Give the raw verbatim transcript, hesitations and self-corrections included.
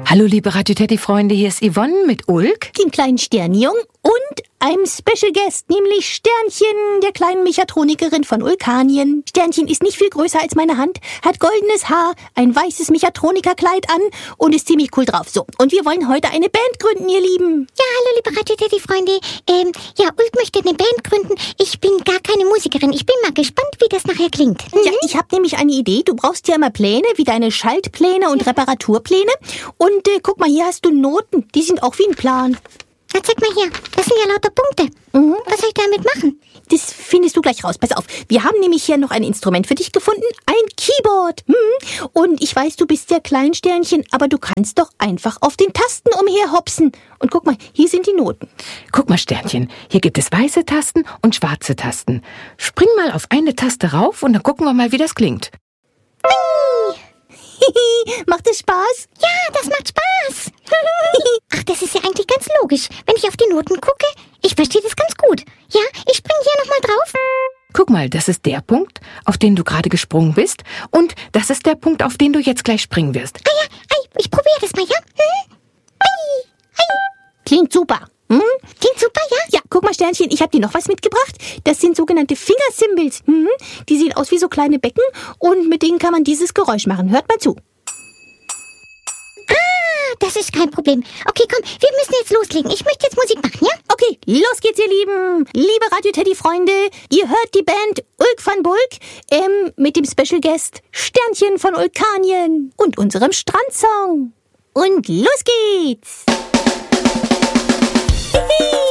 Hallo liebe Radio Teddy-Freunde, hier ist Yvonne mit Ulk, dem kleinen Sternjungen und einem Special Guest, nämlich Sternchen, der kleinen Mechatronikerin von Ulkanien. Sternchen ist nicht viel größer als meine Hand, hat goldenes Haar, ein weißes Mechatronikerkleid an und ist ziemlich cool drauf. So, und wir wollen heute eine Band gründen, ihr Lieben. Ja, hallo liebe Radio Teddy-Freunde. Ähm, ja, Ulk möchte eine Band gründen. Ich bin gar keine Musikerin. Ich bin mal gespannt, wie das nachher klingt. Mhm. Ja, ich habe nämlich eine Idee. Du brauchst ja immer Pläne, wie deine Schaltpläne und Reparaturpläne. Und äh, guck mal, hier hast du Noten. Die sind auch wie ein Plan. Na, zeig mal her. Das sind ja lauter Punkte. Mhm. Was soll ich damit machen? Das findest du gleich raus. Pass auf. Wir haben nämlich hier noch ein Instrument für dich gefunden. Ein Keyboard. Mhm. Und ich weiß, du bist ja Kleinsternchen, aber du kannst doch einfach auf den Tasten umherhopsen. Und guck mal, hier sind die Noten. Guck mal, Sternchen, hier gibt es weiße Tasten und schwarze Tasten. Spring mal auf eine Taste rauf und dann gucken wir mal, wie das klingt. Macht es Spaß? Ja, das macht Spaß. Ach, das ist ja eigentlich ganz logisch. Wenn ich auf die Noten gucke, ich verstehe das ganz gut. Ja, ich springe hier nochmal drauf. Guck mal, das ist der Punkt, auf den du gerade gesprungen bist. Und das ist der Punkt, auf den du jetzt gleich springen wirst. Ah ja, ei, ich probiere das mal, ja? Hm? Ei, ei. Klingt super. Hm? Klingt super, ja? Ja, guck mal, Sternchen, ich habe dir noch was mitgebracht. Das sind sogenannte Fingercymbals. Hm? Die sehen aus wie so kleine Becken und mit denen kann man dieses Geräusch machen. Hört mal zu. Ah, das ist kein Problem. Okay, komm, wir müssen jetzt loslegen. Ich möchte jetzt Musik machen, ja? Okay, los geht's, ihr Lieben. Liebe Radio Teddy-Freunde, ihr hört die Band Ulk van Bulk ähm, mit dem Special Guest Sternchen von Ulkanien und unserem Strandsong. Und los geht's! Hihi.